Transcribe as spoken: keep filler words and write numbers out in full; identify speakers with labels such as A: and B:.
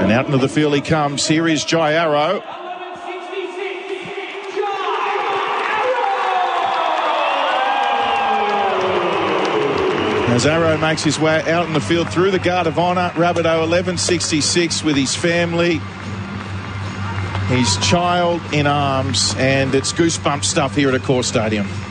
A: And out into the field he comes. Here is Jai Arrow. As Arrow makes his way out in the field through the Guard of Honour, Rabbitoh eleven sixty-six with his family, his child in arms, and it's goosebump stuff here at Accor Stadium.